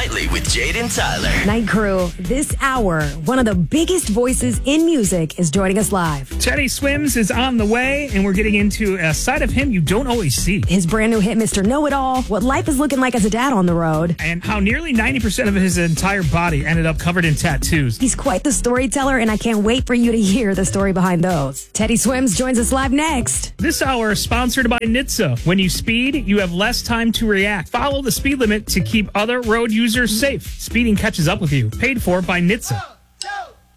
Nightly with Jade and Tyler. Night Crew, this hour, one of the biggest voices in music is joining us live. Teddy Swims is on the way, and we're getting into a side of him you don't always see. His brand new hit, Mr. Know-It-All, what life is looking like as a dad on the road. And how nearly 90% of his entire body ended up covered in tattoos. He's quite the storyteller, and I can't wait for you to hear the story behind those. Teddy Swims joins us live next. This hour is sponsored by NHTSA. When you speed, you have less time to react. Follow the speed limit to keep other road users safe. Speeding catches up with you. Paid for by NHTSA.